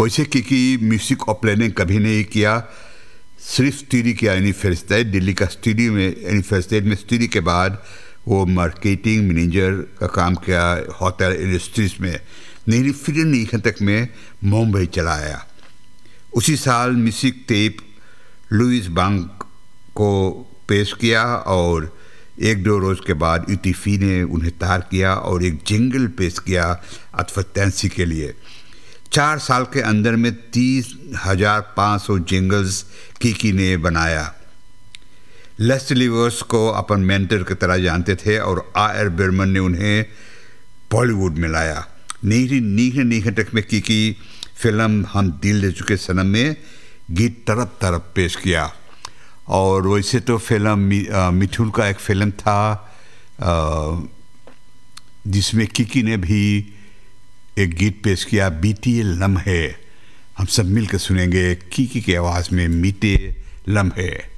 वैसे कि म्यूज़िक और प्लानिंग कभी नहीं किया, सिर्फ स्टडी किया यूनिवर्सिटी दिल्ली का स्टडी में। यूनिवर्सिटी में स्टडी के बाद वो मार्केटिंग मैनेजर का काम किया होटल इंडस्ट्रीज में। नहीं फिर नहीं तक में मुंबई चला आया। उसी साल म्यूजिक टेप लुइस बैंक को पेश किया और एक दो रोज़ के बाद यूटीफी ने उन्हें तैयार किया और एक जिंगल पेश किया एडवर्टाइजिंग के लिए। 4 साल के अंदर में 30,500 जिंगल्स की ने बनाया। लेस्ली वर्स को अपन मेंटर की तरह जानते थे और आर बर्मन ने उन्हें बॉलीवुड में लाया। नीह तक में की फिल्म हम दिल दे चुके सनम में गीत तरफ तरफ पेश किया। और वैसे तो फिल्म मिठुन का एक फिल्म था जिसमें की ने भी एक गीत पेश किया, बीते लम्हे। हम सब मिलकर सुनेंगे की आवाज़ में बीते लम्हे।